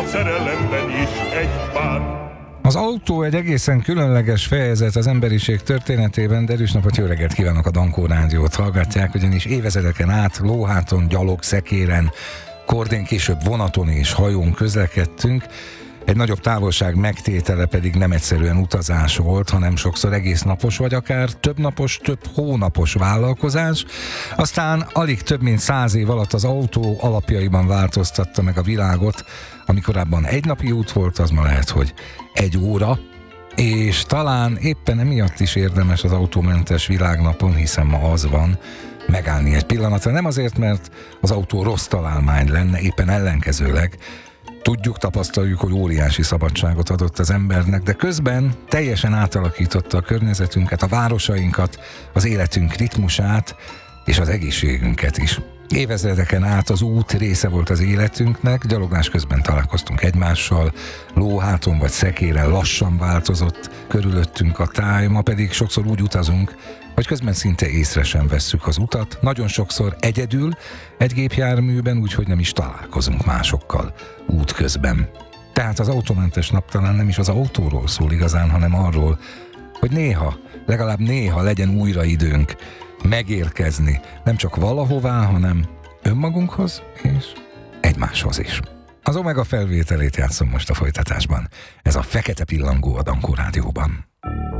szerelemben is egy pár. Az autó egy egészen különleges fejezet az emberiség történetében. Derűs napot, jó reggelt kívánok, a Dankó Rádiót hallgatják, ugyanis évezredeken át lóháton, gyalog, szekéren, kordén, később vonaton és hajón közlekedtünk. Egy nagyobb távolság megtétele pedig nem egyszerűen utazás volt, hanem sokszor egész napos, vagy akár több napos, több hónapos vállalkozás. Aztán alig több mint 100 év alatt az autó alapjaiban változtatta meg a világot. Ami korábban egy napi út volt, az ma lehet, hogy egy óra, és talán éppen emiatt is érdemes az autómentes világnapon, hiszen ma az van, megállni egy pillanatra. Nem azért, mert az autó rossz találmány lenne, éppen ellenkezőleg. Tudjuk, tapasztaljuk, hogy óriási szabadságot adott az embernek, de közben teljesen átalakította a környezetünket, a városainkat, az életünk ritmusát és az egészségünket is. Évezredeken át az út része volt az életünknek, gyaloglás közben találkoztunk egymással, lóháton vagy szekéren lassan változott körülöttünk a táj, ma pedig sokszor úgy utazunk, hogy közben szinte észre sem vesszük az utat, nagyon sokszor egyedül egy gépjárműben, úgyhogy nem is találkozunk másokkal útközben. Tehát az autómentes nap talán nem is az autóról szól igazán, hanem arról, hogy néha, legalább néha legyen újra időnk megérkezni, nem csak valahová, hanem önmagunkhoz és egymáshoz is. Az Omega felvételét játszom most a folytatásban. Ez a Fekete Pillangó a Dankó Rádióban.